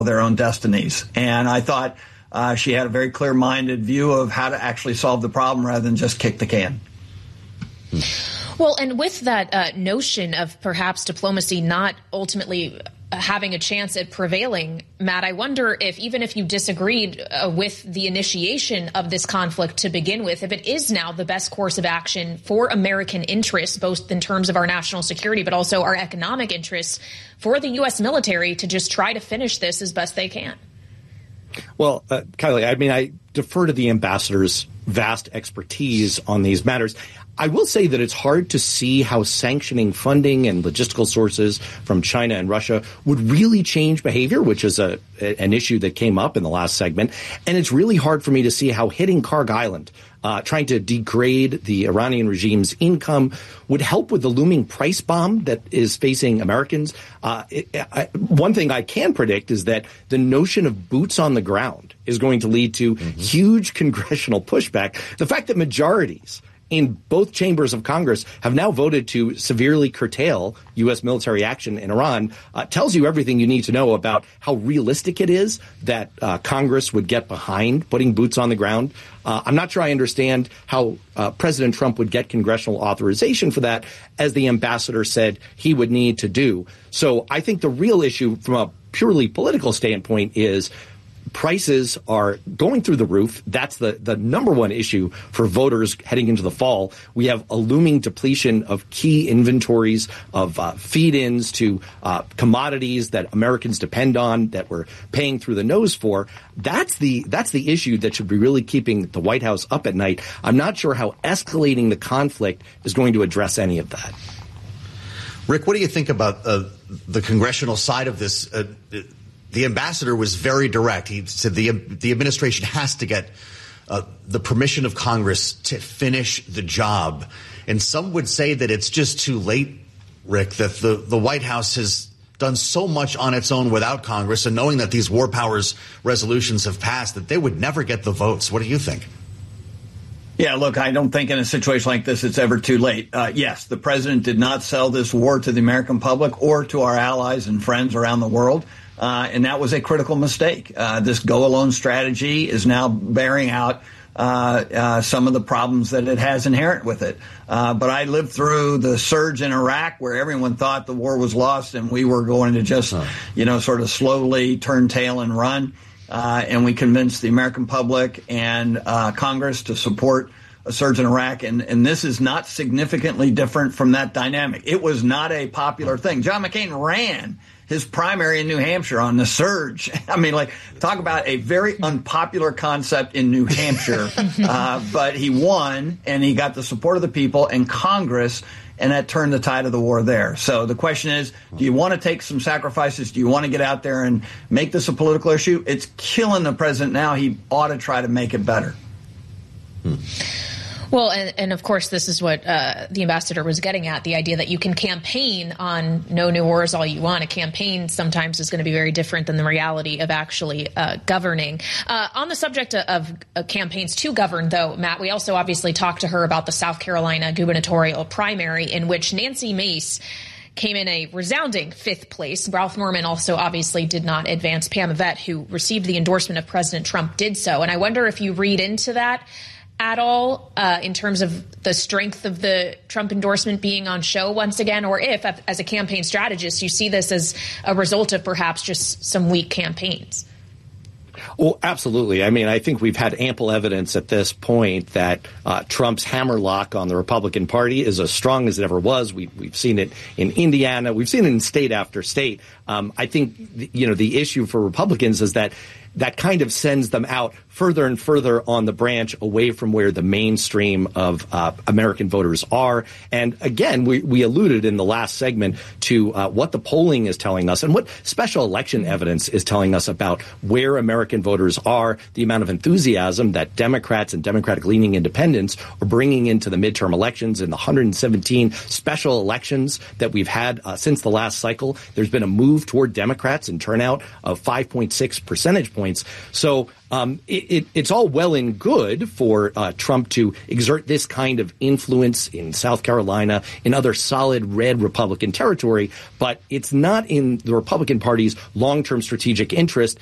their own destinies. And I thought she had a very clear-minded view of how to actually solve the problem rather than just kick the can. Well, and with that notion of perhaps diplomacy not ultimately having a chance at prevailing, Matt, I wonder if even if you disagreed with the initiation of this conflict to begin with, if it is now the best course of action for American interests, both in terms of our national security, but also our economic interests for the U.S. military to just try to finish this as best they can. Well, Kylie, I mean, I defer to the ambassador's vast expertise on these matters. I will say that it's hard to see how sanctioning funding and logistical sources from China and Russia would really change behavior, which is an issue that came up in the last segment. And it's really hard for me to see how hitting Karg Island, trying to degrade the Iranian regime's income, would help with the looming price bomb that is facing Americans. One thing I can predict is that the notion of boots on the ground is going to lead to huge congressional pushback. The fact that majorities in both chambers of Congress have now voted to severely curtail U.S. military action in Iran tells you everything you need to know about how realistic it is that Congress would get behind putting boots on the ground. I'm not sure I understand how President Trump would get congressional authorization for that, as the ambassador said he would need to do. So I think the real issue from a purely political standpoint is prices are going through the roof. That's the number one issue for voters heading into the fall. We have a looming depletion of key inventories of feed-ins to commodities that Americans depend on, that we're paying through the nose for. That's the issue that should be really keeping the White House up at night. I'm not sure how escalating the conflict is going to address any of that. Rick, what do you think about the congressional side of this? The ambassador was very direct. He said the administration has to get the permission of Congress to finish the job. And some would say that it's just too late, Rick, that the White House has done so much on its own without Congress, and knowing that these war powers resolutions have passed, that they would never get the votes. What do you think? Yeah, look, I don't think in a situation like this it's ever too late. Yes, the president did not sell this war to the American public or to our allies and friends around the world. And that was a critical mistake. This go-alone strategy is now bearing out some of the problems that it has inherent with it. But I lived through the surge in Iraq where everyone thought the war was lost and we were going to just, sort of slowly turn tail and run. And we convinced the American public and Congress to support a surge in Iraq. And this is not significantly different from that dynamic. It was not a popular thing. John McCain ran his primary in New Hampshire on the surge. I mean, talk about a very unpopular concept in New Hampshire. But he won, and he got the support of the people and Congress, and that turned the tide of the war there. So the question is, do you want to take some sacrifices? Do you want to get out there and make this a political issue? It's killing the president now. He ought to try to make it better. Well, and of course, this is what the ambassador was getting at, the idea that you can campaign on no new wars all you want. A campaign sometimes is going to be very different than the reality of actually governing. On the subject of campaigns to govern, though, Matt, we also obviously talked to her about the South Carolina gubernatorial primary in which Nancy Mace came in a resounding 5th place. Ralph Norman also obviously did not advance. Pam Yvette, who received the endorsement of President Trump, did so. And I wonder if you read into that at all in terms of the strength of the Trump endorsement being on show once again, or if, as a campaign strategist, you see this as a result of perhaps just some weak campaigns. Well, absolutely. I mean, I think we've had ample evidence at this point that Trump's hammerlock on the Republican Party is as strong as it ever was. We've seen it in Indiana. We've seen it in state after state. I think, the issue for Republicans is that kind of sends them out further and further on the branch away from where the mainstream of American voters are. And again, we alluded in the last segment to what the polling is telling us and what special election evidence is telling us about where American voters are, the amount of enthusiasm that Democrats and Democratic-leaning independents are bringing into the midterm elections. In the 117 special elections that we've had since the last cycle, there's been a move toward Democrats in turnout of 5.6 percentage points. So It's all well and good for Trump to exert this kind of influence in South Carolina, in other solid red Republican territory, but it's not in the Republican Party's long-term strategic interest